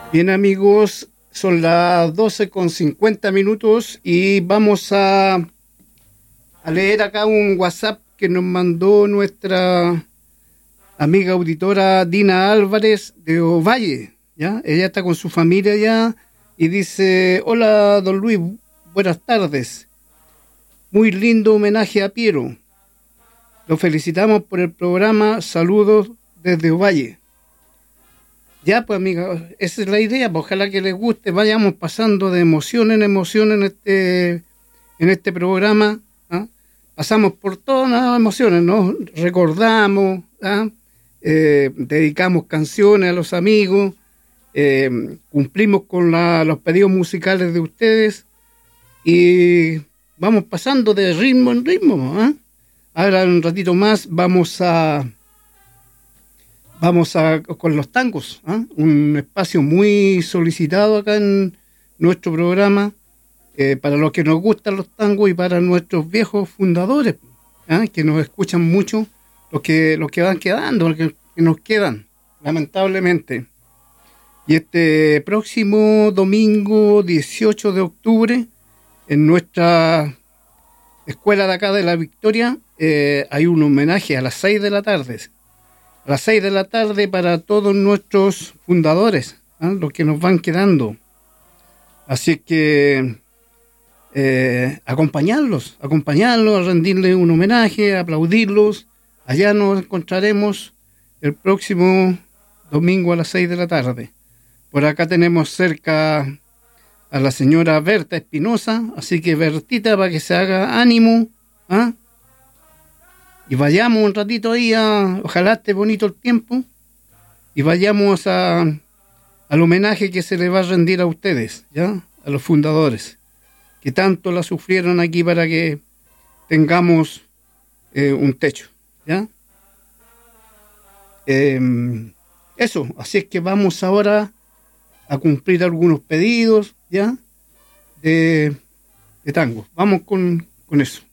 Bien amigos, son las 12:50 y vamos a leer acá un WhatsApp que nos mandó nuestra amiga auditora Dina Álvarez de Ovalle, ¿ya? Ella está con su familia ya y dice: hola don Luis, buenas tardes, muy lindo homenaje a Piero, lo felicitamos por el programa, saludos desde Ovalle. Ya, pues amiga, esa es la idea, pues ojalá que les guste, vayamos pasando de emoción en emoción en este programa, ¿ah? Pasamos por todas las emociones, ¿no? Recordamos, ¿ah? Dedicamos canciones a los amigos, cumplimos con los pedidos musicales de ustedes y vamos pasando de ritmo en ritmo, ¿ah? Ahora un ratito más vamos con los tangos, ¿ah? Un espacio muy solicitado acá en nuestro programa, para los que nos gustan los tangos y para nuestros viejos fundadores, ¿ah? Que nos escuchan mucho, los que van quedando, los que nos quedan, lamentablemente. Y este próximo domingo 18 de octubre, en nuestra escuela de acá de La Victoria, hay un homenaje a las 6 de la tarde. A las 6 de la tarde para todos nuestros fundadores, ¿ah? Los que nos van quedando. Así que acompañarlos, rendirles un homenaje, aplaudirlos. Allá nos encontraremos el próximo domingo a las 6 de la tarde. Por acá tenemos cerca a la señora Berta Espinosa, así que Bertita, para que se haga ánimo, ¿ah? Y vayamos un ratito ahí, ojalá esté bonito el tiempo, y vayamos al homenaje que se le va a rendir a ustedes, ¿ya? A los fundadores, que tanto la sufrieron aquí para que tengamos un techo, ¿ya? Eso, así es que vamos ahora a cumplir algunos pedidos, ¿ya? De tango. Vamos con eso.